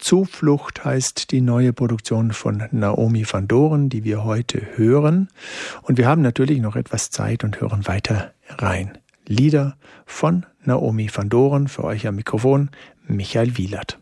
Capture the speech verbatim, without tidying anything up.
Zuflucht heißt die neue Produktion von Naomi van Doren, die wir heute hören. Und wir haben natürlich noch etwas Zeit und hören weiter rein. Lieder von Naomi van Doren, für euch am Mikrofon Michael Wielert.